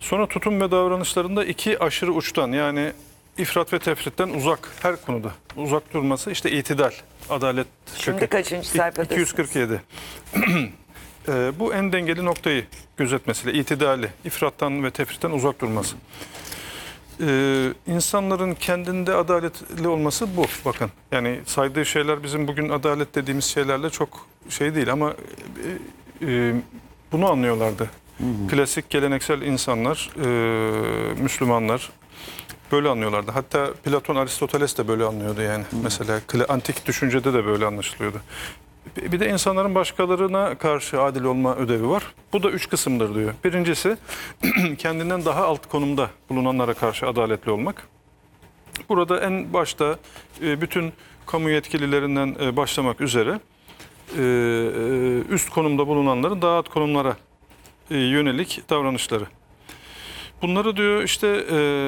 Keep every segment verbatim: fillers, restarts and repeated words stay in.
Sonra tutum ve davranışlarında iki aşırı uçtan, yani ifrat ve tefritten uzak, her konuda uzak durması, işte itidal, adalet. Şimdi kökü. kaçıncı sayfadasınız? iki yüz kırk yedi. Ee, bu en dengeli noktayı gözetmesiyle, itidali, ifrattan ve tefritten uzak durması. Ee, insanların kendinde adaletli olması bu. Bakın, yani saydığı şeyler bizim bugün adalet dediğimiz şeylerle çok şey değil ama e, e, bunu anlıyorlardı. Hı hı. Klasik geleneksel insanlar, e, Müslümanlar böyle anlıyorlardı. Hatta Platon, Aristoteles de böyle anlıyordu yani. Hı. Mesela antik düşüncede de böyle anlaşılıyordu. Bir de insanların başkalarına karşı adil olma ödevi var. Bu da üç kısımdır diyor. Birincisi kendinden daha alt konumda bulunanlara karşı adaletli olmak. Burada en başta bütün kamu yetkililerinden başlamak üzere üst konumda bulunanların daha alt konumlara yönelik davranışları. Bunları diyor işte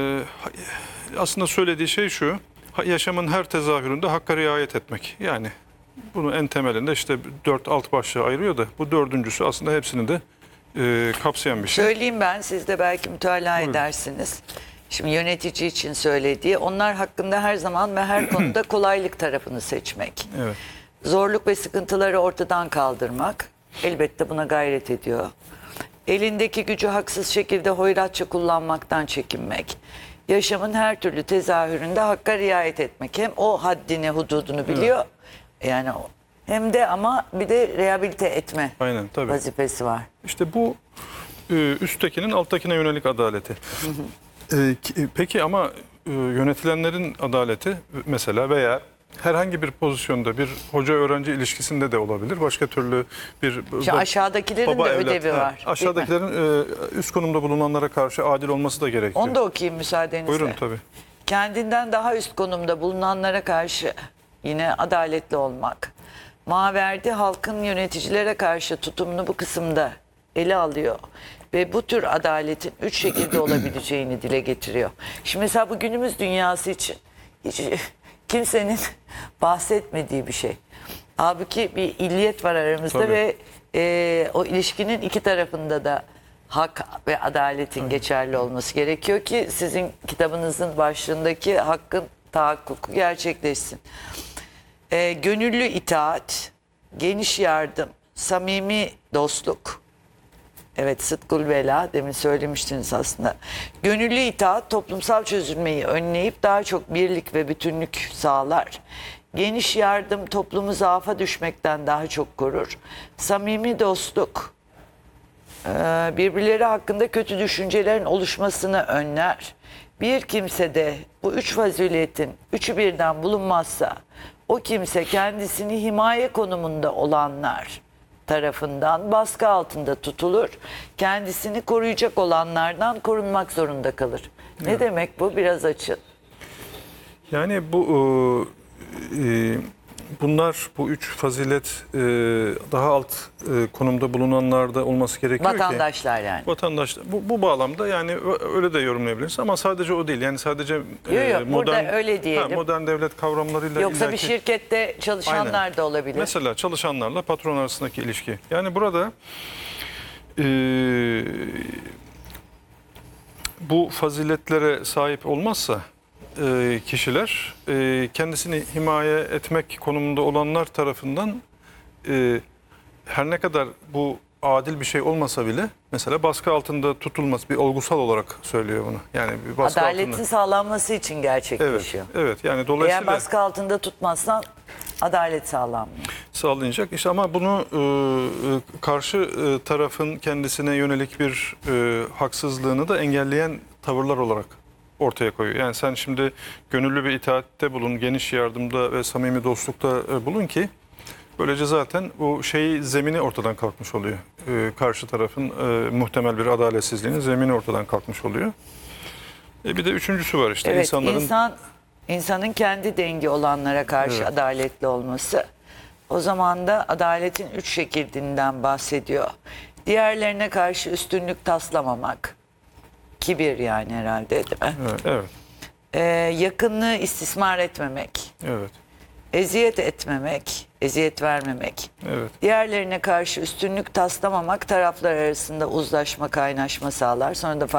aslında söylediği şey şu: yaşamın her tezahüründe hakka riayet etmek. Yani bunu en temelinde işte dört alt başlığa ayırıyor da bu dördüncüsü aslında hepsini de e, kapsayan bir şey. Söyleyeyim ben, siz de belki mütalaa Buyurun. edersiniz. Şimdi yönetici için söylediği, onlar hakkında her zaman ve her konuda kolaylık tarafını seçmek. Evet. Zorluk ve sıkıntıları ortadan kaldırmak. Elbette buna gayret ediyor. Elindeki gücü haksız şekilde hoyratça kullanmaktan çekinmek. Yaşamın her türlü tezahüründe hakka riayet etmek. Hem o haddini, hududunu biliyor. Evet. Yani hem de ama bir de rehabilite etme Aynen, tabii. vazifesi var. İşte bu üsttekinin alttakine yönelik adaleti. Hı hı. Peki ama yönetilenlerin adaleti mesela veya herhangi bir pozisyonda bir hoca-öğrenci ilişkisinde de olabilir. Başka türlü bir İşte aşağıdakilerin baba, de evlat, ödevi ha, var. aşağıdakilerin üst konumda bulunanlara karşı adil olması da gerekiyor. Onu da okuyayım müsaadenizle. Buyurun tabii. Kendinden daha üst konumda bulunanlara karşı yine adaletli olmak. Maverdi halkın yöneticilere karşı tutumunu bu kısımda ele alıyor. Ve bu tür adaletin üç şekilde olabileceğini dile getiriyor. Şimdi mesela bu günümüz dünyası için hiç kimsenin bahsetmediği bir şey. Halbuki bir illiyet var aramızda. Tabii. Ve e, o ilişkinin iki tarafında da hak ve adaletin Tabii. geçerli olması gerekiyor ki sizin kitabınızın başlığındaki hakkın tahakkuku gerçekleşsin. E, gönüllü itaat, geniş yardım, samimi dostluk. Evet, sıdkul vela, demin söylemiştiniz aslında. Gönüllü itaat toplumsal çözülmeyi önleyip daha çok birlik ve bütünlük sağlar. Geniş yardım toplumu zaafa düşmekten daha çok korur. Samimi dostluk birbirleri hakkında kötü düşüncelerin oluşmasını önler. Bir kimsede bu üç faziletin üçü birden bulunmazsa o kimse kendisini himaye konumunda olanlar tarafından baskı altında tutulur. Kendisini koruyacak olanlardan korunmak zorunda kalır. Ne evet. demek bu? Biraz açın. Yani bu e, bunlar, bu üç fazilet e, daha alt e, konumda bulunanlarda olması gerekiyor. Vatandaşlar ki, yani. Vatandaşlar. Bu, bu bağlamda yani öyle de yorumlayabiliriz ama sadece o değil. Yani sadece yok, yok, e, modern, öyle diyelim. Ha, modern devlet kavramlarıyla yoksa illaki, bir şirkette çalışanlar aynen. da olabilir. Mesela çalışanlarla patron arasındaki ilişki. Yani burada e, bu faziletlere sahip olmazsa e, kişiler e, kendisini himaye etmek konumunda olanlar tarafından e, her ne kadar bu adil bir şey olmasa bile mesela baskı altında tutulması, bir olgusal olarak söylüyor bunu. Yani bir baskı adaletin altında sağlanması için gerçekleşiyor. Evet, evet. Yani dolayısıyla eğer baskı altında tutmazsan adalet sağlanmıyor. Sağlayacak. İşte ama bunu e, karşı e, tarafın kendisine yönelik bir e, haksızlığını da engelleyen tavırlar olarak ortaya koyuyor. Yani sen şimdi gönüllü bir itaatte bulun, geniş yardımda ve samimi dostlukta e, bulun ki böylece zaten bu şey zemini ortadan kalkmış oluyor. E, karşı tarafın e, muhtemel bir adaletsizliğinin zemini ortadan kalkmış oluyor. E, bir de üçüncüsü var işte. Evet, insanların... insan, insanın kendi dengi olanlara karşı evet. adaletli olması. O zaman da adaletin üç şeklinden bahsediyor. Diğerlerine karşı üstünlük taslamamak. Kibir yani herhalde, değil mi? Evet. evet. Ee, yakınlığı istismar etmemek. Evet. Eziyet etmemek, eziyet vermemek. Evet. Diğerlerine karşı üstünlük taslamamak taraflar arasında uzlaşma, kaynaşma sağlar. Sonra da